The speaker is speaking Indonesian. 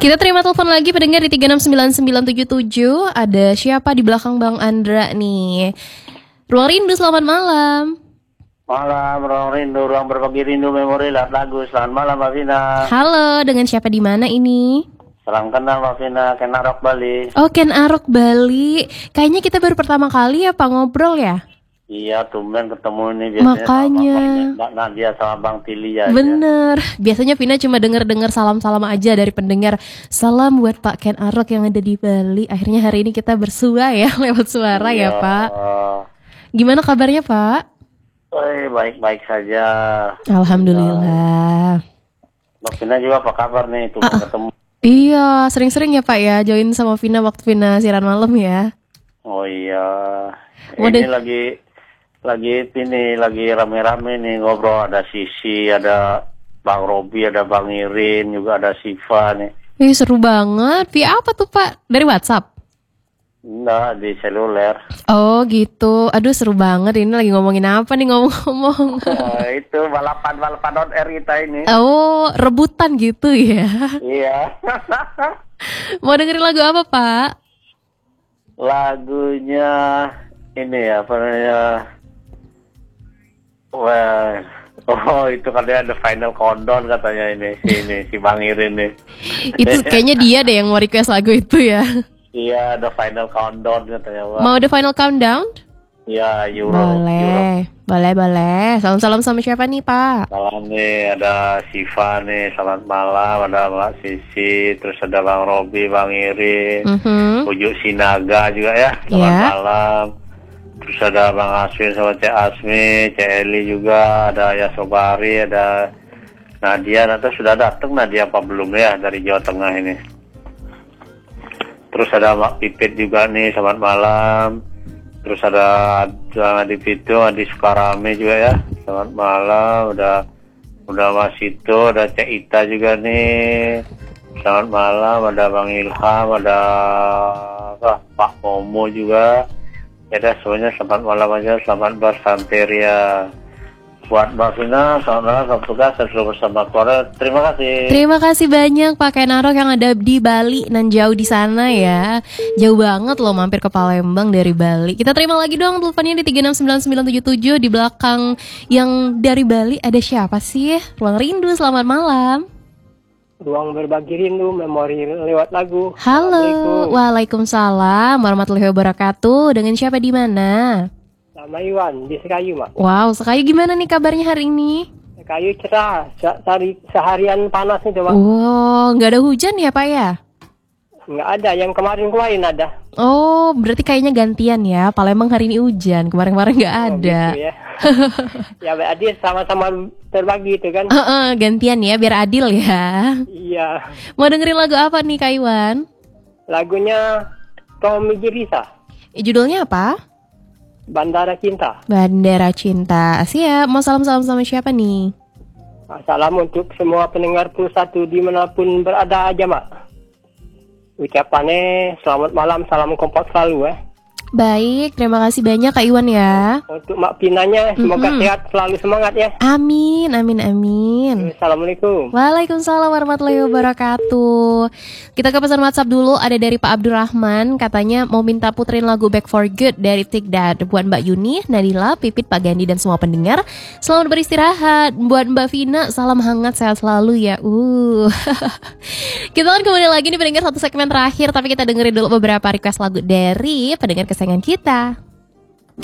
Kita terima telepon lagi pendengar di 369977. Ada siapa di belakang Bang Andra nih? Ruang Rindu, selamat malam. Malam, ruang rindu, ruang berbagi rindu, memori lagu. Selamat malam, Mbak Vina. Halo, dengan siapa di mana ini? Salam kenal, Mbak Vina. Ken Arok Bali. Oh, Ken Arok Bali. Kayaknya kita baru pertama kali ya Pak ngobrol ya? Iya, tumben ketemu ini biasanya. Makanya. Sama Mbak Nadia sama Bang Tili ya. Bener. Biasanya Vina cuma denger-dengar salam-salam aja dari pendengar. Salam buat Pak Ken Arok yang ada di Bali. Akhirnya hari ini kita bersua ya lewat suara ya Pak. Gimana kabarnya Pak? Baik-baik saja. Alhamdulillah. Mbak Vina juga apa kabar nih? Tumben ketemu. Iya, sering-sering ya Pak ya join sama Vina waktu Vina siaran malam ya. Oh iya. Ini lagi rame-rame nih ngobrol. Ada Sisi, ada Bang Robi, ada Bang Irin, juga ada Siva nih. Seru banget. Via apa tuh Pak? Dari WhatsApp? Enggak, di seluler. Oh gitu. Aduh seru banget. Ini lagi ngomongin apa nih ngomong-ngomong? Itu balapan on air kita ini. Oh, rebutan gitu ya? Iya. Mau dengerin lagu apa Pak? Lagunya ini ya, apa namanya? Wah, itu katanya The Final Countdown katanya si Bang Irin nih. Itu kayaknya dia deh yang mau request lagu itu ya. Iya, The Final Countdown katanya. Wah. Mau The Final Countdown? Iya, Euro. Boleh. Salam-salam sama siapa nih Pak? Salam nih, ada Siva nih, selamat malam. Ada Mbak Sisi, terus ada Bang Robi, Bang Irin, Ujuk Sinaga juga ya, selamat malam. Terus ada Bang Aswin sama Cek Asmi, Cek Eli juga, ada Yasobari, ada Nadia. Nanti sudah datang Nadia apa belum ya dari Jawa Tengah ini. Terus ada Mak Pipit juga nih, selamat malam. Terus ada Adi Pito, Adi Sukarame juga ya, selamat malam. Udah Mas Ito, ada Cek Ita juga nih, selamat malam. Ada Bang Ilham, ada Pak Momo juga. Ya dah, semuanya selamat malam aja, selamat bersanteria. Buat Mbak Vina, selamat malam, selamat tugas, dan selalu bersama keluarga. Terima kasih. Terima kasih banyak Pak Ken Arok yang ada di Bali dan jauh di sana ya. Jauh banget loh mampir ke Palembang dari Bali. Kita terima lagi dong teleponnya di 369977. Di belakang yang dari Bali ada siapa sih? Ruang Rindu, selamat malam. Ruang berbagi rindu, memori lewat lagu. Halo, waalaikumsalam warahmatullahi wabarakatuh. Dengan siapa di mana? Sama Iwan di Sekayu, Mak. Wow, Sekayu gimana nih kabarnya hari ini? Sekayu cerah, seharian panas nih coba. Wow, nggak ada hujan ya Pak ya? Nggak ada, yang kemarin ada. Oh, berarti kayaknya gantian ya. Palembang hari ini hujan, kemarin-kemarin nggak ada. Gitu ya. Ya berarti sama-sama terbagi itu kan. Gantian ya, biar adil ya. Iya. Mau dengerin lagu apa nih Kak Iwan? Lagunya Tommy Jerisa. Judulnya apa? Bandara Cinta. Bandara Cinta. Siap, mau salam-salam sama siapa nih? Salam untuk semua pendengar Plus 1 dimanapun berada aja, Mak. Ucapannya selamat malam, salam kompak selalu ya. Baik, terima kasih banyak Kak Iwan ya. Untuk Mak Pinanya, semoga sehat, selalu semangat ya. Amin. Assalamualaikum. Waalaikumsalam warahmatullahi wabarakatuh. Kita ke pesan WhatsApp dulu, ada dari Pak Abdurrahman. Katanya mau minta puterin lagu Back for Good dari Take That. Buat Mbak Yuni, Nadila, Pipit, Pak Gandhi, dan semua pendengar, selamat beristirahat. Buat Mbak Vina, salam hangat, sehat selalu ya. Kita akan kembali lagi nih pendengar, satu segmen terakhir. Tapi kita dengerin dulu beberapa request lagu dari pendengar kesayangan kita.